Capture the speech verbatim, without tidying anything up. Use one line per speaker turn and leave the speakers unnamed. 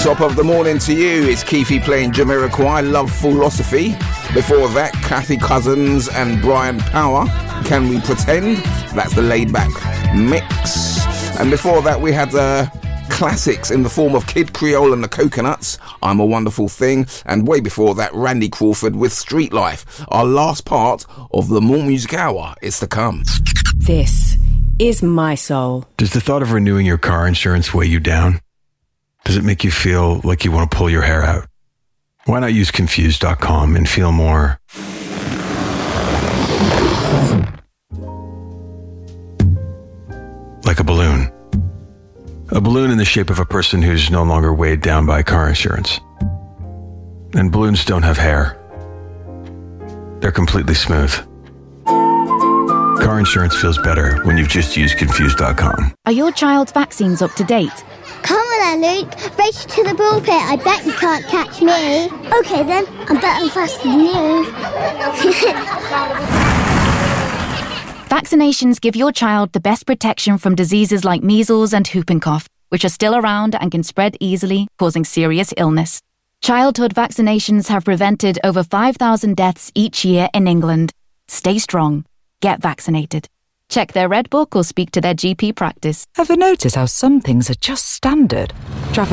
Top of the morning to you. It's Keefy playing Jamiroquai, Love Philosophy. Before that, Kathy Cousins and Brian Power, Can We Pretend? That's the laid-back mix. And before that, we had the classics in the form of Kid Creole and the Coconuts, I'm a Wonderful Thing. And way before that, Randy Crawford with Street Life. Our last part of the More Music Hour is to come.
This is My Soul.
Does the thought of renewing your car insurance weigh you down? Does it make you feel like you want to pull your hair out? Why not use Confused dot com and feel more like a balloon? A balloon in the shape of a person who's no longer weighed down by car insurance. And balloons don't have hair. They're completely smooth. Car insurance feels better when you've just used Confused dot com.
Are your child's vaccines up to date?
Come on then, Luke. Race to the pulpit. I bet you can't catch me. Okay then, I'm better and faster than you.
Vaccinations give your child the best protection from diseases like measles and whooping cough, which are still around and can spread easily, causing serious illness. Childhood vaccinations have prevented over five thousand deaths each year in England. Stay strong. Get vaccinated. Check their Red Book or speak to their G P practice.
Ever notice how some things are just standard? Traffic